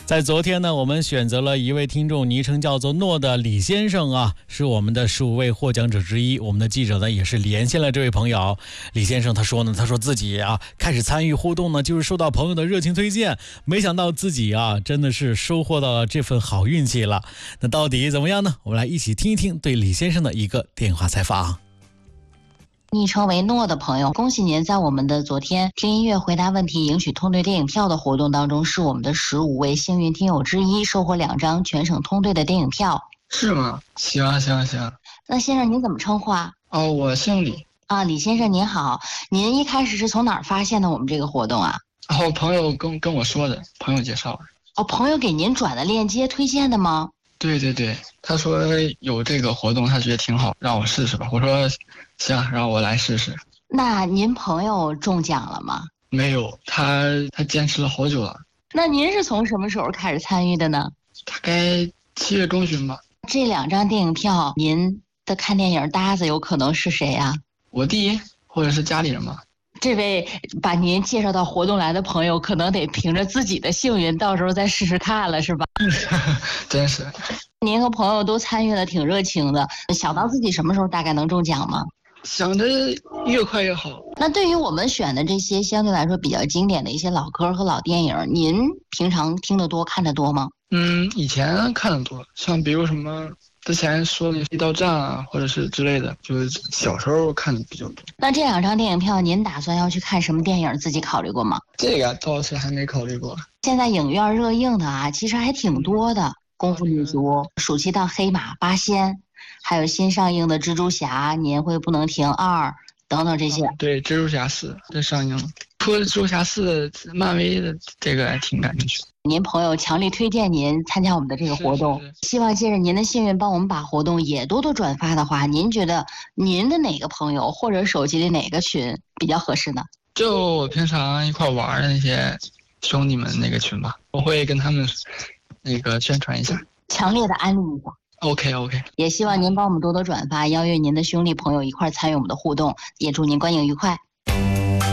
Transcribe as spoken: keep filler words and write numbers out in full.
在昨天呢，我们选择了一位听众，昵称叫做诺的李先生啊，是我们的十五位获奖者之一。我们的记者呢也是连线了这位朋友。李先生他说呢，他说自己啊开始参与互动呢，就是受到朋友的热情推荐，没想到自己啊真的是收获到了这份好运气了。那到底怎么样呢？我们来一起听一听对李先生的一个电话采访。 昵称为诺的朋友，恭喜您在我们的昨天听音乐回答问题赢取通兑电影票的活动当中，是我们的十五位幸运听友之一，收获两张全省通兑的电影票。 是吗？行啊行啊行啊。 那先生您怎么称呼啊？ 哦，我姓李。 啊，李先生您好，您一开始是从哪儿发现的我们这个活动啊？ 哦，朋友跟跟我说的，朋友介绍的。 哦，朋友给您转的链接推荐的吗？ 对对对，他说有这个活动，他觉得挺好，让我试试吧。我说行，让我来试试。 那您朋友中奖了吗？ 没有，他他坚持了好久了。 那您是从什么时候开始参与的呢？ 大概七月中旬吧。 这两张电影票，您的看电影搭子有可能是谁啊？ 我弟或者是家里人吧。 这位把您介绍到活动来的朋友，可能得凭着自己的幸运，到时候再试试看了，是吧？ 真是。 您和朋友都参与的挺热情的，想到自己什么时候大概能中奖吗？ 想着越快越好。 那对于我们选的这些相对来说比较经典的一些老歌和老电影，您平常听得多看得多吗？ 嗯，以前看得多，像比如什么之前说的一道战啊，或者是之类的，就是小时候看的比较多。 那这两张电影票您打算要去看什么电影，自己考虑过吗？ 这个倒是还没考虑过。 现在影院热映的啊其实还挺多的，功夫女足、暑期档黑马、八仙，还有新上映的蜘蛛侠、年会不能停二等等这些、 嗯、对，蜘蛛侠四这上映了。除了蜘蛛侠四，漫威的这个还挺感兴趣的。 您朋友强力推荐您参加我们的这个活动， 是是是， 希望借着您的幸运帮我们把活动也多多转发的话，您觉得您的哪个朋友或者手机里哪个群比较合适呢？ 就我平常一块玩的那些兄弟们那个群吧，我会跟他们那个宣传一下， 强烈的安利一下。 OK OK， 也希望您帮我们多多转发，邀约您的兄弟朋友一块参与我们的互动，也祝您观影愉快。